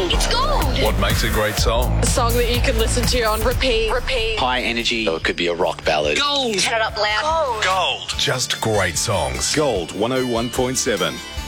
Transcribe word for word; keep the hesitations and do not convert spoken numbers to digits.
gold. It's gold. What makes a great song? A song that you can listen to on repeat. Repeat. High energy. Or it could be a rock ballad. Gold. Turn it up loud. Gold. Just great songs. Gold one oh one point seven.